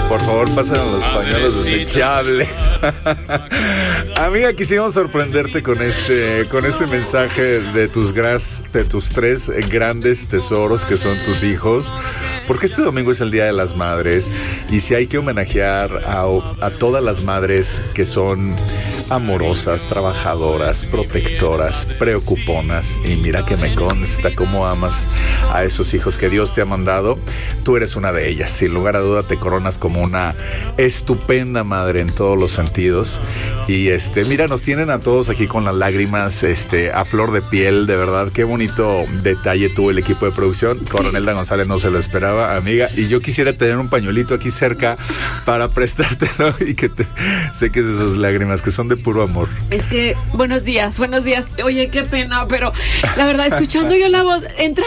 Por favor, pásanos los pañuelos desechables. Amiga, quisimos sorprenderte con este mensaje de tus tres grandes tesoros que son tus hijos, porque este domingo es el Día de las Madres y si hay que homenajear a todas las madres que son amorosas, trabajadoras, protectoras, preocuponas, y mira que me consta cómo amas a esos hijos que Dios te ha mandado. Tú eres una de ellas, sin lugar a duda te coronas como una estupenda madre en todos los sentidos. Y mira, nos tienen a todos aquí con las lágrimas a flor de piel, de verdad, qué bonito detalle tuvo el equipo de producción. Sí. Coronelda González no se lo esperaba, amiga, y yo quisiera tener un pañuelito aquí cerca para prestártelo y que te seques esas lágrimas que son de puro amor. Es que, buenos días. Oye, qué pena, pero la verdad, escuchando yo la voz, entra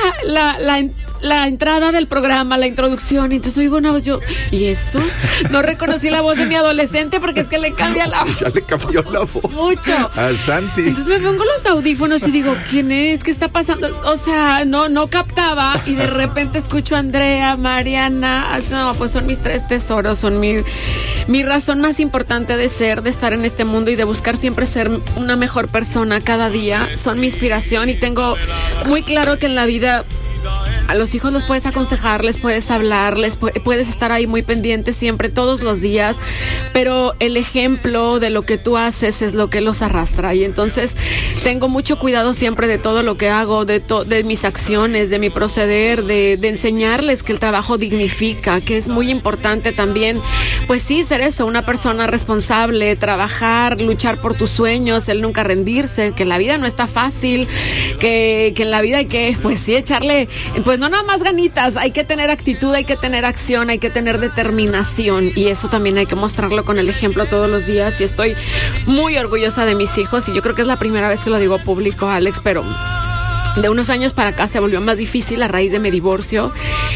la entrada del programa, la introducción, y entonces oigo una voz, ¿y eso? No reconocí la voz de mi adolescente porque es que le cambia la voz. Ya le cambió la voz. Mucho. A Santi. Entonces me pongo los audífonos y digo, ¿quién es? ¿Qué está pasando? O sea, no captaba y de repente escucho a Andrea, Mariana. No, pues son mis tres tesoros, son mi razón más importante de estar en este mundo y de buscar siempre ser una mejor persona cada día. Son mi inspiración y tengo muy claro que en la vida a los hijos los puedes aconsejar, les puedes hablar, puedes estar ahí muy pendiente siempre, todos los días, pero el ejemplo de lo que tú haces es lo que los arrastra, y entonces tengo mucho cuidado siempre de todo lo que hago, de mis acciones, de mi proceder, de enseñarles que el trabajo dignifica, que es muy importante también, pues sí, ser eso, una persona responsable, trabajar, luchar por tus sueños, el nunca rendirse, que la vida no está fácil, que en la vida hay que, pues sí, echarle, pues no nada más ganitas, hay que tener actitud, hay que tener acción, hay que tener determinación, y eso también hay que mostrarlo con el ejemplo todos los días, y estoy muy orgullosa de mis hijos, y yo creo que es la primera vez que lo digo público, Alex, pero de unos años para acá se volvió más difícil a raíz de mi divorcio,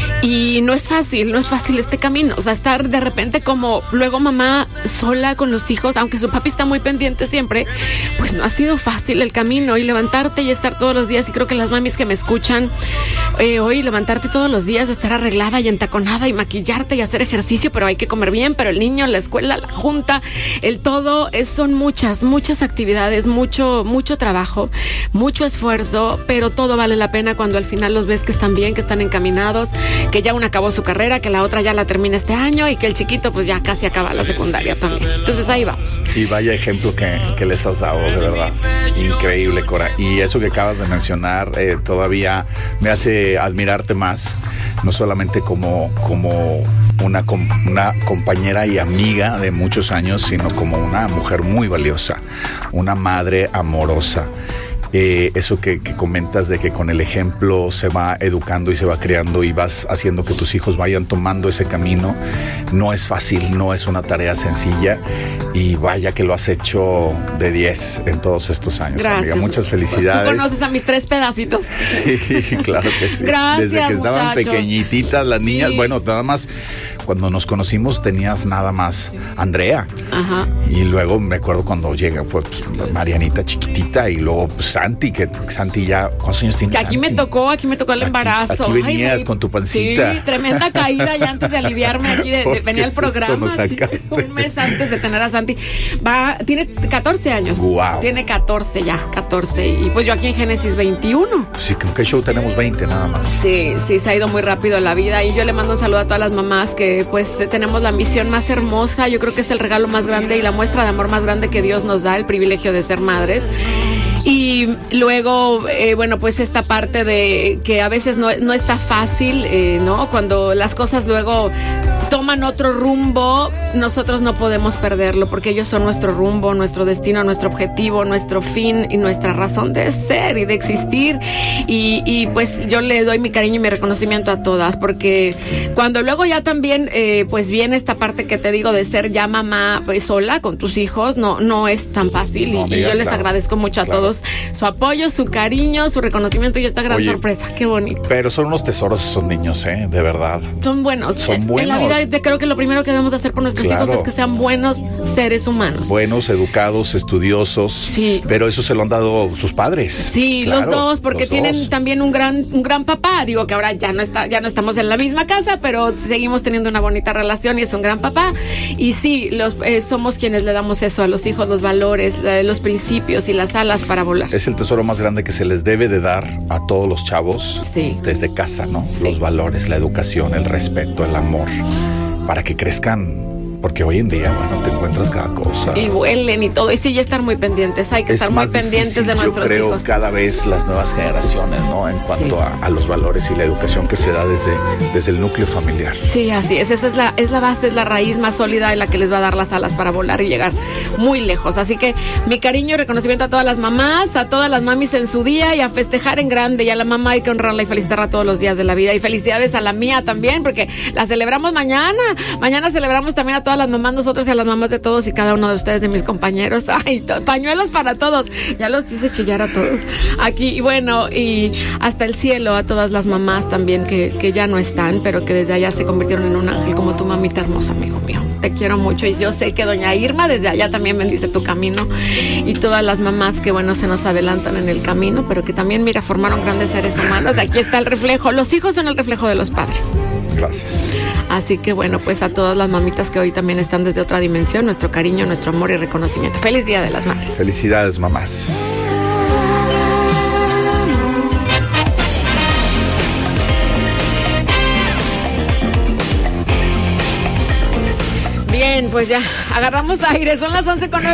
y no es fácil este camino, o sea, estar de repente como luego mamá sola con los hijos, aunque su papi está muy pendiente siempre, pues no ha sido fácil el camino, y levantarte y estar todos los días, y creo que las mamis que me escuchan hoy, levantarte todos los días, estar arreglada y entaconada y maquillarte y hacer ejercicio, pero hay que comer bien, pero el niño, la escuela, la junta, el todo, son muchas actividades, mucho trabajo, mucho esfuerzo, pero todo vale la pena cuando al final los ves que están bien, que están encaminados, que ya una acabó su carrera, que la otra ya la termina este año y que el chiquito pues ya casi acaba la secundaria también. Entonces ahí vamos. Y vaya ejemplo que les has dado, de verdad. Increíble, Cora. Y eso que acabas de mencionar todavía me hace admirarte más, no solamente como una compañera y amiga de muchos años, sino como una mujer muy valiosa, una madre amorosa. Eso que comentas de que con el ejemplo se va educando y se va creando y vas haciendo que tus hijos vayan tomando ese camino, no es fácil, no es una tarea sencilla, y vaya que lo has hecho de 10 en todos estos años. Gracias, amiga, muchas felicidades. Tú conoces a mis tres pedacitos. Sí, claro que sí. Gracias, desde que estaban muchachos. Pequeñititas las niñas, sí. Bueno, nada más cuando nos conocimos tenías nada más Andrea. Ajá. Y luego me acuerdo cuando llega pues Marianita chiquitita, y luego pues, Santi ya, ¿cuántos años tiene? Que aquí me tocó el embarazo. Aquí venías con tu pancita. Sí, tremenda caída ya antes de aliviarme aquí de venir al programa. Sí, un mes antes de tener a Santi. Tiene 14 años. Wow. Tiene 14. Y pues yo aquí en Génesis 21. Sí, ¿con qué show tenemos 20 nada más? Sí, se ha ido muy rápido la vida, y yo le mando un saludo a todas las mamás que pues tenemos la misión más hermosa. Yo creo que es el regalo más grande y la muestra de amor más grande que Dios nos da, el privilegio de ser madres. Y luego, bueno, pues esta parte de que a veces no está fácil, ¿no? Cuando las cosas luego toman otro rumbo, nosotros no podemos perderlo, porque ellos son nuestro rumbo, nuestro destino, nuestro objetivo, nuestro fin y nuestra razón de ser y de existir. Y pues yo le doy mi cariño y mi reconocimiento a todas, porque cuando luego ya también pues viene esta parte que te digo de ser ya mamá pues, sola con tus hijos, no es tan fácil. No, amiga, y yo les agradezco mucho a todos su apoyo, su cariño, su reconocimiento y esta gran sorpresa. Qué bonito. Pero son unos tesoros esos niños, de verdad. Son buenos. En la vida verdad creo que lo primero que debemos de hacer por nuestros hijos es que sean buenos seres humanos. Buenos, educados, estudiosos. Sí. Pero eso se lo han dado sus padres. Sí, claro, los dos, porque tienen también un gran papá. Digo que ahora ya no estamos en la misma casa, pero seguimos teniendo una bonita relación y es un gran papá. Y sí, somos quienes le damos eso a los hijos, los valores, los principios y las alas para volar. Es el tesoro más grande que se les debe de dar a todos los chavos desde casa, ¿no? Sí. Los valores, la educación, el respeto, el amor, para que crezcan. Porque hoy en día, bueno, te encuentras cada cosa. Y huelen y todo. Y sí, ya estar muy pendientes. Hay que estar muy pendientes de nuestros hijos. Yo creo cada vez las nuevas generaciones, ¿no? En cuanto a los valores y la educación que se da desde el núcleo familiar. Sí, así es. Esa es la base, es la raíz más sólida en la que les va a dar las alas para volar y llegar muy lejos. Así que mi cariño y reconocimiento a todas las mamás, a todas las mamis en su día y a festejar en grande. Y a la mamá hay que honrarla y felicitarla todos los días de la vida. Y felicidades a la mía también, porque la celebramos mañana. Mañana celebramos también a todas las mamás, nosotros y a las mamás de todos y cada uno de ustedes, de mis compañeros. Ay, pañuelos para todos. Ya los hice chillar a todos aquí. Y bueno, y hasta el cielo a todas las mamás también que ya no están, pero que desde allá se convirtieron en un ángel, como tu mamita hermosa, amigo mío. Te quiero mucho y yo sé que doña Irma desde allá también bendice tu camino y todas las mamás que, bueno, se nos adelantan en el camino, pero que también, mira, formaron grandes seres humanos. Aquí está el reflejo. Los hijos son el reflejo de los padres. Gracias. Así que bueno, pues a todas las mamitas que hoy también están desde otra dimensión, nuestro cariño, nuestro amor y reconocimiento. Feliz Día de las Madres. Felicidades, mamás. Bien, pues ya agarramos aire, son las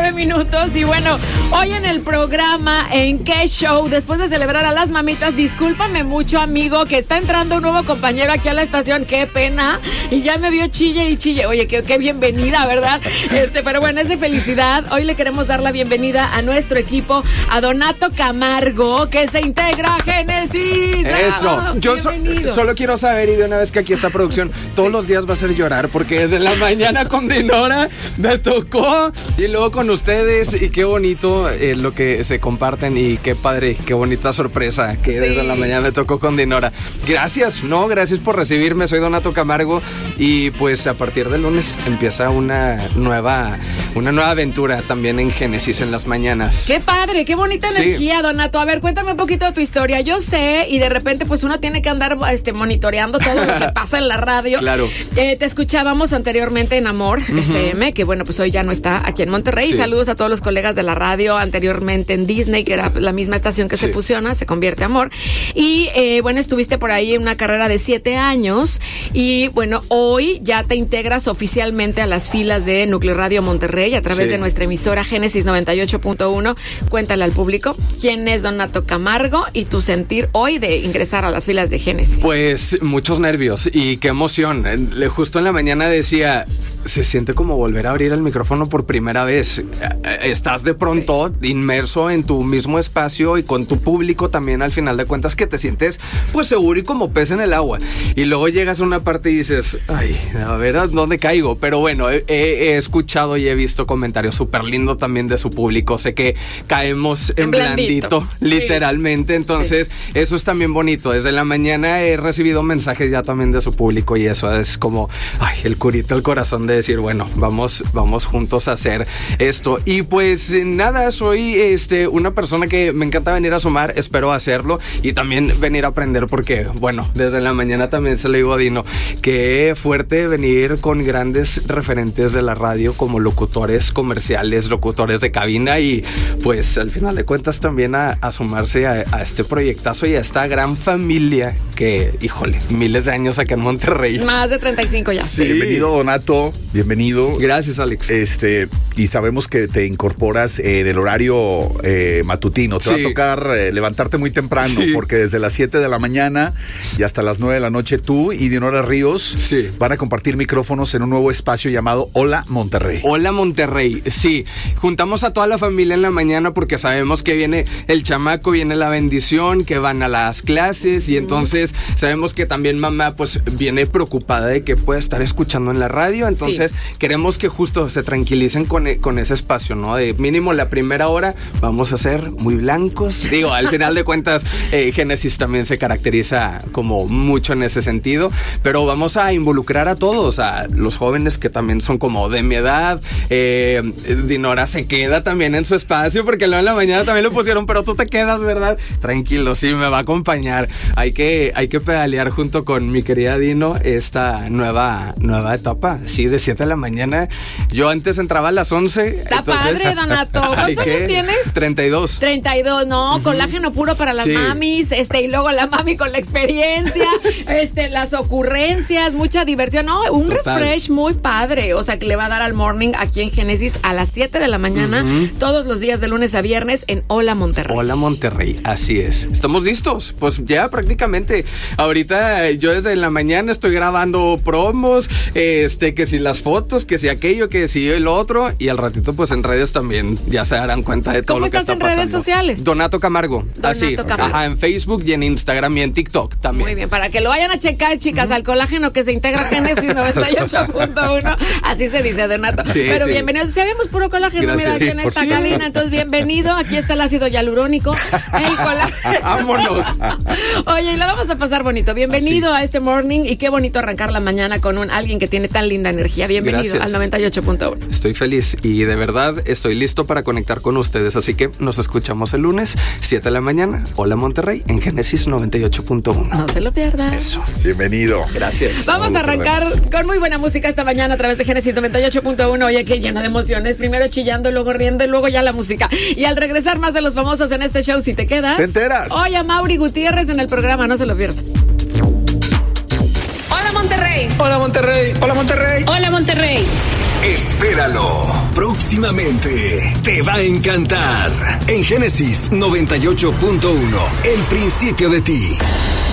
11:09 y bueno, hoy en el programa ¿En qué show? Después de celebrar a las mamitas, discúlpame mucho, amigo, que está entrando un nuevo compañero aquí a la estación, qué pena, y ya me vio chille y chille. Oye, qué bienvenida, ¿verdad? Pero bueno, es de felicidad. Hoy le queremos dar la bienvenida a nuestro equipo, a Donato Camargo, que se integra a Génesis. Eso, yo solo quiero saber, y de una vez que aquí está producción, todos los días va a ser llorar, porque desde la mañana con Dinora me tocó, y luego con ustedes, y qué bonito lo que se comparten, y qué padre, qué bonita sorpresa que desde la mañana me tocó con Dinora. Gracias por recibirme. Soy Donato Camargo y pues a partir del lunes empieza una nueva aventura también en Génesis en las mañanas. Qué padre, qué bonita energía, Donato. A ver, cuéntame un poquito de tu historia. Yo sé, y de repente pues uno tiene que andar monitoreando todo lo que pasa en la radio. Claro. Te escuchábamos anteriormente en Amor FM, que bueno, pues hoy ya no está aquí en Monterrey. Sí. Saludos a todos los colegas de la radio, anteriormente en Disney, que era la misma estación que se fusiona, se convierte Amor. Y bueno, estuviste por ahí en una carrera de 7 años y bueno, hoy ya te integras oficialmente a las filas de Núcleo Radio Monterrey a través de nuestra emisora Génesis 98.1. Cuéntale al público quién es Donato Camargo y tu sentir hoy de ingresar a las filas de Génesis. Pues muchos nervios y qué emoción. Justo en la mañana decía, se siente como volver a abrir el micrófono por primera vez. Estás de pronto inmerso en tu mismo espacio y con tu público también, al final de cuentas, que te sientes pues seguro y como pez en el agua. Y luego llegas a una parte y dices, ay, a ver a dónde caigo. Pero bueno, he escuchado y he visto comentarios súper lindos también de su público. Sé que caemos en blandito, literalmente. Entonces, eso es también bonito. Desde la mañana he recibido mensajes ya también de su público y eso es como, ay, el curito al corazón de decir, bueno, vamos juntos a hacer esto. Y pues nada, soy una persona que me encanta venir a sumar, espero hacerlo y también venir a aprender porque, bueno, desde la mañana también se le digo a Dino, qué fuerte venir con grandes referentes de la radio como locutores comerciales, locutores de cabina y pues al final de cuentas también a sumarse a este proyectazo y a esta gran familia que, híjole, miles de años acá en Monterrey. Más de 35 ya. Sí. Bienvenido, Donato. Bienvenido. Gracias, Alex. Y sabemos que te incorporas del horario matutino. Te va a tocar levantarte muy temprano, porque desde las 7 de la mañana y hasta las 9 de la noche tú y Dinora Ríos van a compartir micrófonos en un nuevo espacio llamado Hola Monterrey. Hola Monterrey, sí. Juntamos a toda la familia en la mañana porque sabemos que viene el chamaco, viene la bendición, que van a las clases y entonces sabemos que también mamá pues viene preocupada de que pueda estar escuchando en la radio. Entonces Entonces, queremos que justo se tranquilicen con ese espacio, ¿no? De mínimo la primera hora vamos a ser muy blancos. Digo, al final de cuentas, Génesis también se caracteriza como mucho en ese sentido, pero vamos a involucrar a todos, a los jóvenes que también son como de mi edad. Dinora se queda también en su espacio, porque luego en la mañana también lo pusieron, pero tú te quedas, ¿verdad? Tranquilo, sí, me va a acompañar. Hay que pedalear junto con mi querida Dino esta nueva etapa, sí, de 7 de la mañana. Yo antes entraba a las 11. Está padre, Donato. ¿Cuántos años tienes? 32. 32, no, colágeno puro para las mamis, y luego la mami con la experiencia, las ocurrencias, mucha diversión, no, un refresh muy padre, o sea, que le va a dar al morning aquí en Génesis a las 7 de la mañana, todos los días de lunes a viernes en Hola Monterrey. Hola Monterrey, así es. ¿Estamos listos? Pues ya prácticamente. Ahorita yo desde la mañana estoy grabando promos, que si las fotos, que si aquello, que si el otro, y al ratito pues en redes también ya se darán cuenta de todo lo que está pasando. ¿Cómo estás en redes sociales? Donato Camargo. Así. Camargo. Ajá, en Facebook y en Instagram y en TikTok también. Muy bien, para que lo vayan a checar, chicas, al colágeno que se integra a Génesis 98.1. Así se dice, Donato. Sí, pero bienvenido. Si habíamos puro colágeno, gracias, mira, aquí en esta cabina, entonces bienvenido. Aquí está el ácido hialurónico. El colágeno. Vámonos. Oye, y la vamos a pasar bonito. Bienvenido a este morning, y qué bonito arrancar la mañana con alguien que tiene tan linda energía. Bienvenido al 98.1. Estoy feliz y de verdad estoy listo para conectar con ustedes, así que nos escuchamos el lunes, 7 de la mañana. Hola Monterrey, en Génesis 98.1. No se lo pierdan. Eso. Bienvenido. Gracias. Vamos a arrancar con muy buena música esta mañana a través de Génesis 98.1. Oye, que llena de emociones. Primero chillando, luego riendo y luego ya la música. Y al regresar, más de los famosos en este show. Si te quedas, te enteras. Oye, a Mauri Gutiérrez en el programa, no se lo pierdan. Hola Monterrey. Hola Monterrey. Hola Monterrey. Hola Monterrey. Espéralo. Próximamente te va a encantar. En Génesis 98.1, el principio de ti.